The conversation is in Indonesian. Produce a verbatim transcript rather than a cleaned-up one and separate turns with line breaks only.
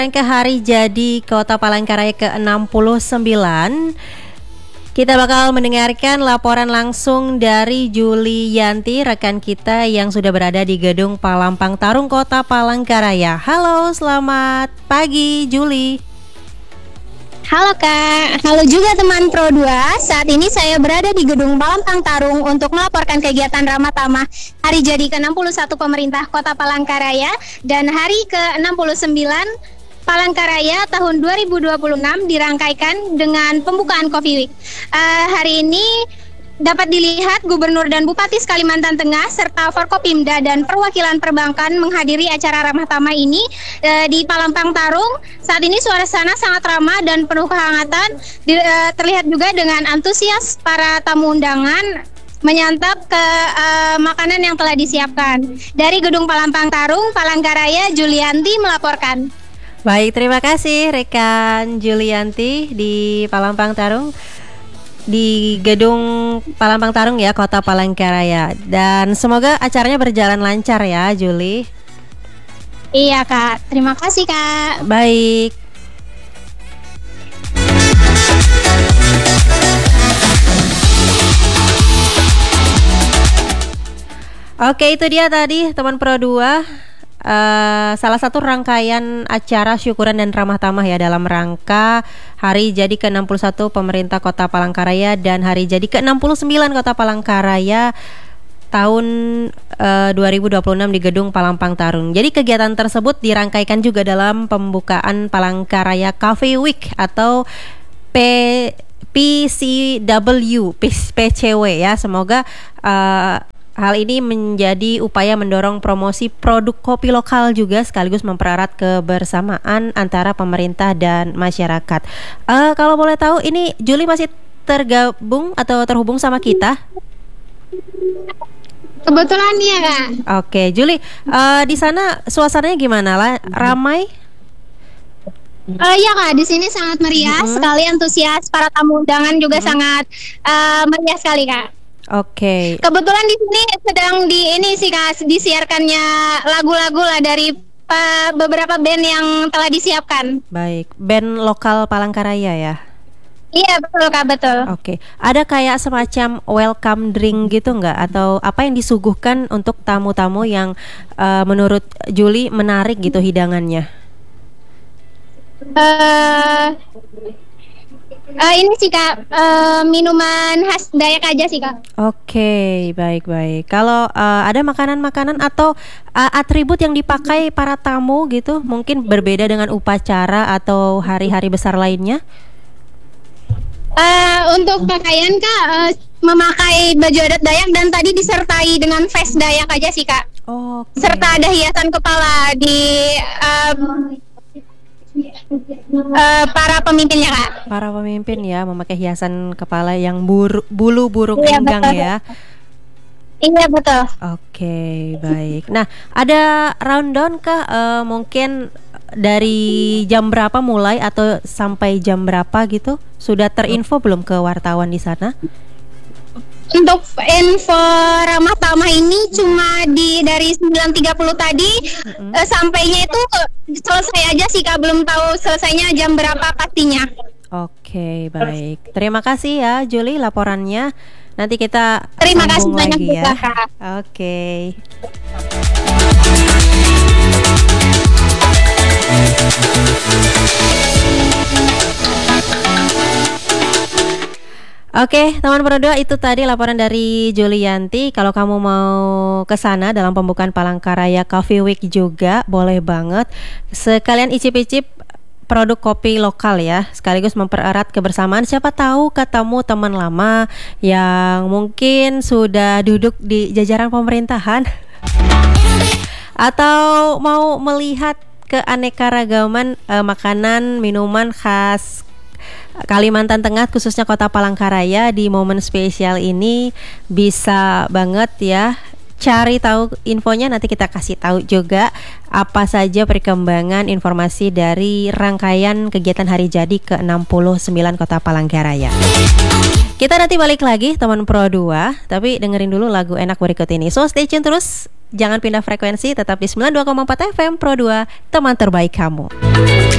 Ke hari jadi Kota Palangkaraya ke enam puluh sembilan, kita bakal mendengarkan laporan langsung dari Juli Yanti, rekan kita yang sudah berada di Gedung Palampang Tarung Kota Palangkaraya. Halo, selamat pagi Juli.
Halo Kak, halo juga teman Pro dua. Saat ini saya berada di Gedung Palampang Tarung untuk melaporkan kegiatan Ramah Tamah hari jadi ke enam puluh satu pemerintah Kota Palangkaraya dan hari ke enam puluh sembilan Palangkaraya tahun dua ribu dua puluh enam dirangkaikan dengan pembukaan Coffee Week. Uh, hari ini dapat dilihat Gubernur dan Bupati Kalimantan Tengah serta Forkopimda dan perwakilan perbankan menghadiri acara Ramah Tamah ini uh, di Palampang Tarung. Saat ini suasana sangat ramah dan penuh kehangatan. Di, uh, terlihat juga dengan antusias para tamu undangan menyantap ke uh, makanan yang telah disiapkan. Dari Gedung Palampang Tarung, Palangkaraya, Julianti melaporkan.
Baik, terima kasih rekan Julianti di Palampang Tarung, di Gedung Palampang Tarung ya, Kota Palangkaraya. Dan semoga acaranya berjalan lancar ya, Juli.
Iya Kak, terima kasih Kak.
Baik. Oke, itu dia tadi teman Pro dua. Uh, salah satu rangkaian acara syukuran dan ramah tamah ya dalam rangka hari jadi ke enam puluh satu pemerintah Kota Palangkaraya dan hari jadi ke enam puluh sembilan Kota Palangkaraya tahun uh, dua ribu dua puluh enam di Gedung Palampang Tarung. Jadi kegiatan tersebut dirangkaikan juga dalam pembukaan Palangkaraya Coffee Week atau P P C W P C W ya. Semoga uh, hal ini menjadi upaya mendorong promosi produk kopi lokal juga sekaligus mempererat kebersamaan antara pemerintah dan masyarakat. Uh, kalau boleh tahu, ini Juli masih tergabung atau terhubung sama kita?
Kebetulan iya Kak.
Oke, Juli, uh, di sana suasananya gimana lah? Ramai?
Uh, iya Kak, di sini sangat meriah mm-hmm. sekali, antusias para tamu undangan juga mm-hmm. sangat uh, meriah sekali Kak.
Oke. Okay.
Kebetulan di sini sedang di ini sih Kak, disiarkannya lagu-lagu lah dari uh, beberapa band yang telah disiapkan.
Baik, band lokal Palangkaraya ya.
Iya betul Kak, betul.
Oke, okay. Ada kayak semacam welcome drink gitu nggak? Atau apa yang disuguhkan untuk tamu-tamu yang uh, menurut Juli menarik gitu hidangannya?
Uh, Uh, ini sih Kak, uh, minuman khas Dayak aja sih Kak.
Oke, okay, baik-baik. Kalau uh, ada makanan-makanan atau uh, atribut yang dipakai para tamu gitu, mungkin berbeda dengan upacara atau hari-hari besar lainnya?
Uh, untuk pakaian Kak, uh, memakai baju adat Dayak dan tadi disertai dengan vest Dayak aja sih Kak.
Oh, okay.
Serta ada hiasan kepala di um, Uh, para pemimpinnya Kak.
Para pemimpin ya memakai hiasan kepala yang bur- bulu burung
iya,
enggang
betul.
ya.
Iya betul.
Oke, baik. Nah, ada rundown kah uh, mungkin dari jam berapa mulai atau sampai jam berapa gitu? Sudah terinfo belum ke wartawan di sana?
Untuk info Ramah Tamah ini cuma di dari sembilan tiga puluh tadi mm-hmm. uh, sampainya itu selesai aja sih Kak, belum tahu selesainya jam berapa pastinya.
Oke, baik. Terima kasih ya Juli laporannya. Nanti kita
Terima kasih banyak
lagi ya.
juga, Kak.
Oke. Oke, teman Pro dua, itu tadi laporan dari Julianti. Kalau kamu mau ke sana dalam pembukaan Palangkaraya Coffee Week juga boleh banget. Sekalian icip-icip produk kopi lokal ya, sekaligus mempererat kebersamaan. Siapa tahu ketemu teman lama yang mungkin sudah duduk di jajaran pemerintahan atau mau melihat keanekaragaman eh, makanan, minuman khas Kalimantan Tengah, khususnya Kota Palangkaraya. Di momen spesial ini bisa banget ya cari tahu infonya. Nanti kita kasih tahu juga apa saja perkembangan informasi dari rangkaian kegiatan hari jadi ke enam puluh sembilan Kota Palangkaraya. Kita nanti balik lagi teman Pro dua, tapi dengerin dulu lagu enak berikut ini. So stay tune terus Jangan pindah frekuensi, tetap di sembilan puluh dua koma empat F M Pro dua, teman terbaik kamu.